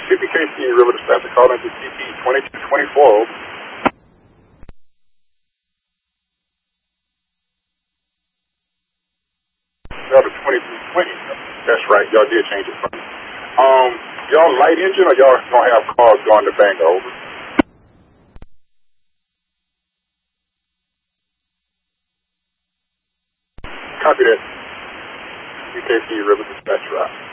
CPKC River Dispatcher, call into CP 2224. Delta 2320. That's right, y'all did change it from me. Y'all light engine or y'all gonna have cars going to Bangor? Over. Copy that. CPKC River Dispatcher out.